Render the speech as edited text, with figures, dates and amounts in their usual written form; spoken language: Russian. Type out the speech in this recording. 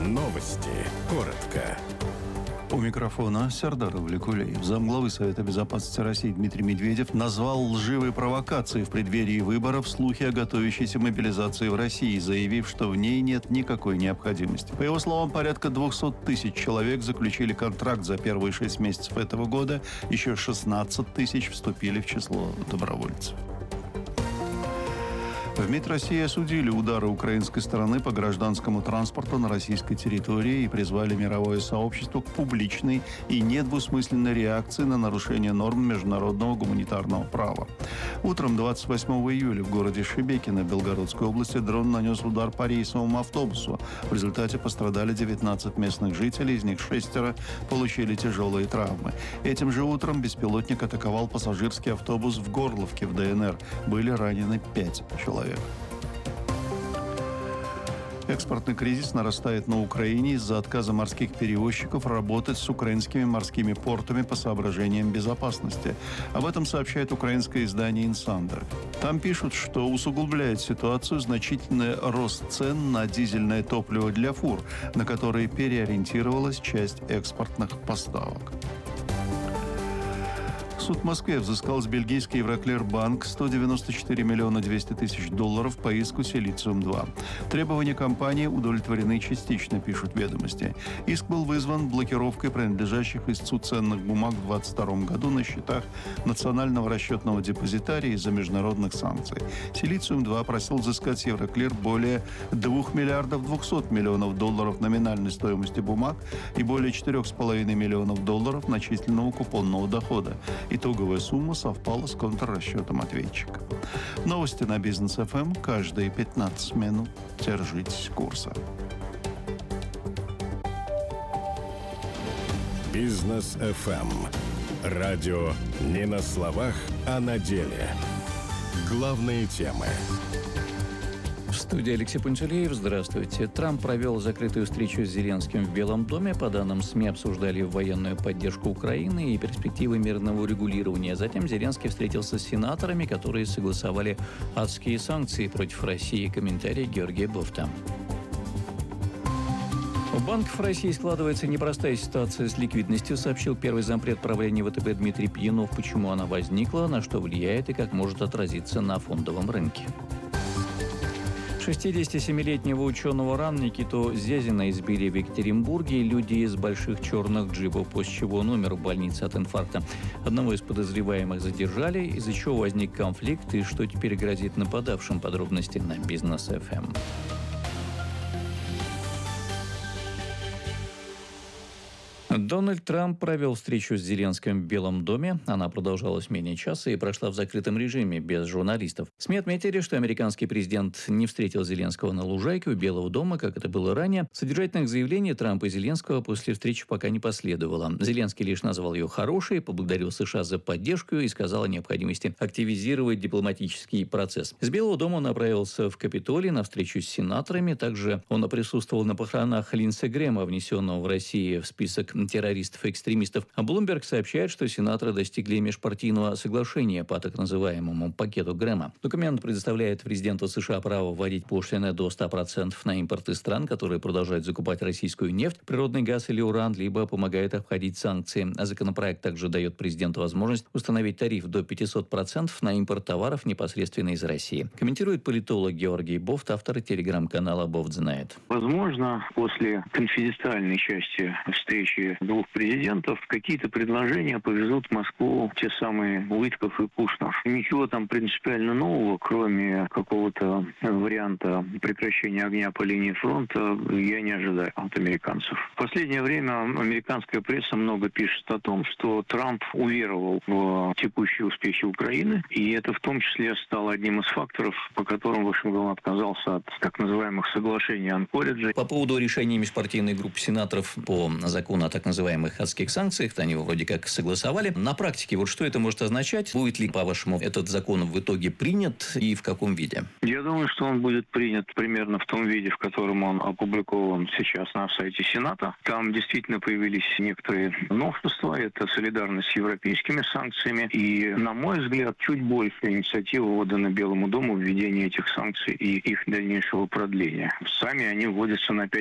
Новости. Коротко. У микрофона Сардар Валикулеев. Замглавы Совета безопасности России Дмитрий Медведев назвал лживой провокацией в преддверии выборов слухи о готовящейся мобилизации в России, заявив, что в ней нет никакой необходимости. По его словам, порядка 200 тысяч человек заключили контракт за первые 6 месяцев этого года. Еще 16 тысяч вступили в число добровольцев. В МИД России осудили удары украинской стороны по гражданскому транспорту на российской территории и призвали мировое сообщество к публичной и недвусмысленной реакции на нарушение норм международного гуманитарного права. Утром 28 июля в городе Шебекино Белгородской области дрон нанес удар по рейсовому автобусу. В результате пострадали 19 местных жителей, из них 6 получили тяжелые травмы. Этим же утром беспилотник атаковал пассажирский автобус в Горловке в ДНР. Были ранены 5 человек. Экспортный кризис нарастает на Украине из-за отказа морских перевозчиков работать с украинскими морскими портами по соображениям безопасности. Об этом сообщает украинское издание «Инсандер». Там пишут, что усугубляет ситуацию значительный рост цен на дизельное топливо для фур, на которые переориентировалась часть экспортных поставок. Суд в Москве взыскал с бельгийский Евроклир-банк 194 миллиона 200 тысяч долларов по иску «Силициум-2». Требования компании удовлетворены частично, пишут «Ведомости». Иск был вызван блокировкой принадлежащих истцу ценных бумаг в 2022 году на счетах Национального расчетного депозитария из-за международных санкций. «Силициум-2» просил взыскать с Евроклир более 2 миллиардов 200 миллионов долларов номинальной стоимости бумаг и более 4,5 миллионов долларов начисленного купонного дохода. Итоговая сумма совпала с контррасчетом ответчика. Новости на Бизнес ФМ каждые 15 минут. Держитесь курса. Бизнес ФМ. Радио не на словах, а на деле. Главные темы. В студии Алексей Пантелеев. Здравствуйте. Трамп провел закрытую встречу с Зеленским в Белом доме. По данным СМИ, обсуждали военную поддержку Украины и перспективы мирного урегулирования. Затем Зеленский встретился с сенаторами, которые согласовали адские санкции против России. Комментарий Георгия Бофта. У банков России складывается непростая ситуация с ликвидностью, сообщил первый зампред правления ВТБ Дмитрий Пьянов. Почему она возникла, на что влияет и как может отразиться на фондовом рынке. 67-летнего ученого РАН Никиту Зязина избили в Екатеринбурге люди из больших черных джипов, после чего он умер в больнице от инфаркта. Одного из подозреваемых задержали, из-за чего возник конфликт и что теперь грозит нападавшим. Подробности на Бизнес ФМ. Дональд Трамп провел встречу с Зеленским в Белом доме. Она продолжалась менее часа и прошла в закрытом режиме, без журналистов. СМИ отметили, что американский президент не встретил Зеленского на лужайке у Белого дома, как это было ранее. Содержательных заявлений Трампа и Зеленского после встречи пока не последовало. Зеленский лишь назвал ее хорошей, поблагодарил США за поддержку и сказал о необходимости активизировать дипломатический процесс. С Белого дома он направился в Капитолий на встречу с сенаторами. Также он присутствовал на похоронах Линдси Грэма, внесенного в Россию в список террористов и экстремистов. А Bloomberg сообщает, что сенаторы достигли межпартийного соглашения по так называемому пакету Грэма. Документ предоставляет президенту США право вводить пошлины до 100% на импорт из стран, которые продолжают закупать российскую нефть, природный газ или уран, либо помогает обходить санкции. А законопроект также дает президенту возможность установить тариф до 500% на импорт товаров непосредственно из России. Комментирует политолог Георгий Бофт, автор телеграм-канала «Бофт знает». Возможно, после конфиденциальной части встречи двух президентов какие-то предложения повезут в Москву те самые Уитков и Кушнер. Ничего там принципиально нового, кроме какого-то варианта прекращения огня по линии фронта, я не ожидаю от американцев. В последнее время американская пресса много пишет о том, что Трамп уверовал в текущие успехи Украины, и это в том числе стало одним из факторов, по которым Вашингтон отказался от так называемых соглашений Анкориджа. По поводу решения межпартийной группы сенаторов по закону о так называемых адских санкциях, они его вроде как согласовали. На практике вот что это может означать? Будет ли, по-вашему, этот закон в итоге принят и в каком виде? Я думаю, что он будет принят примерно в том виде, в котором он опубликован сейчас на сайте Сената. Там действительно появились некоторые новшества. Это солидарность с европейскими санкциями. И, на мой взгляд, чуть больше инициатива отдана Белому дому в введении этих санкций и их дальнейшего продления. Сами они вводятся на 5